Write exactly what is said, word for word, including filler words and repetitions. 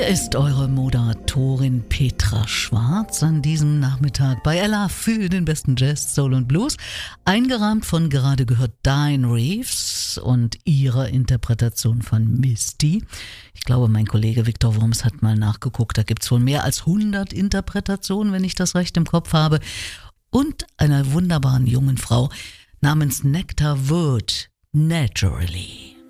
Hier ist eure Moderatorin Petra Schwarz an diesem Nachmittag bei Ella für den besten Jazz, Soul und Blues. Eingerahmt von gerade gehört Dianne Reeves und ihrer Interpretation von Misty. Ich glaube, mein Kollege Viktor Worms hat mal nachgeguckt. Da gibt es wohl mehr als hundert Interpretationen, wenn ich das recht im Kopf habe. Und einer wunderbaren jungen Frau namens Nectar Wood, Naturally.